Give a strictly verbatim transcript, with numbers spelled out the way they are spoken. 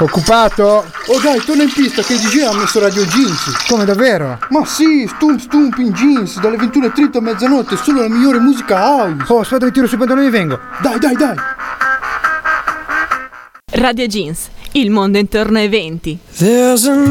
Occupato? Oh dai, torna in pista che il D J ha messo Radio Jeans. Come, davvero? Ma sì, stump stump in jeans, dalle ventuno e trenta a mezzanotte, solo la migliore musica house. Oh, aspetta che tiro sui pantaloni e vengo. Dai, dai, dai. Radio Jeans, il mondo intorno ai venti. There's a